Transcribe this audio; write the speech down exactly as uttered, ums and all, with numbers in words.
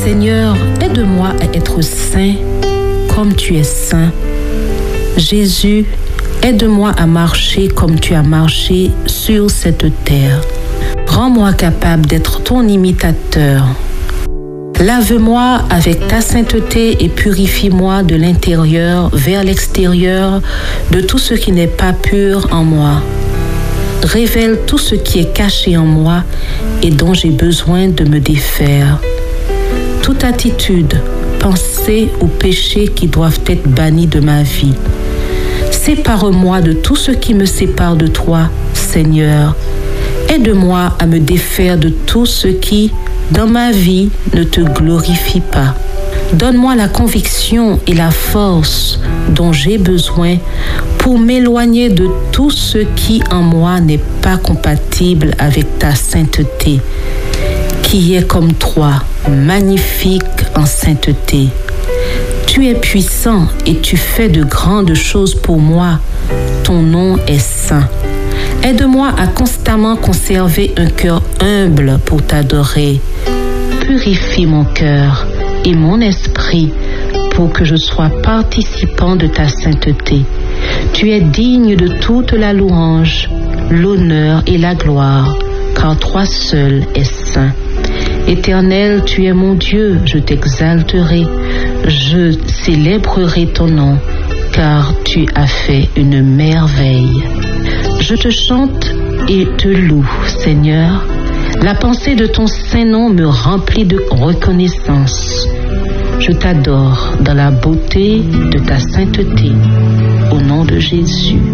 Seigneur, aide-moi à être saint comme tu es saint. Jésus, aide-moi à marcher comme tu as marché sur cette terre. Rends-moi capable d'être ton imitateur. Lave-moi avec ta sainteté et purifie-moi de l'intérieur vers l'extérieur de tout ce qui n'est pas pur en moi. Révèle tout ce qui est caché en moi et dont j'ai besoin de me défaire. Toute attitude, pensée ou péché qui doivent être bannis de ma vie. Sépare-moi de tout ce qui me sépare de toi, Seigneur. Aide-moi à me défaire de tout ce qui, dans ma vie, ne te glorifie pas. Donne-moi la conviction et la force dont j'ai besoin pour m'éloigner de tout ce qui en moi n'est pas compatible avec ta sainteté, qui est comme toi, magnifique en sainteté. Tu es puissant et tu fais de grandes choses pour moi. Ton nom est saint. Aide-moi à constamment conserver un cœur humble pour t'adorer. Purifie mon cœur et mon esprit pour que je sois participant de ta sainteté. Tu es digne de toute la louange, l'honneur et la gloire, car toi seul es saint. Éternel, tu es mon Dieu, je t'exalterai, je célébrerai ton nom, car tu as fait une merveille. Je te chante et te loue, Seigneur. La pensée de ton saint nom me remplit de reconnaissance. Je t'adore dans la beauté de ta sainteté. Au nom de Jésus.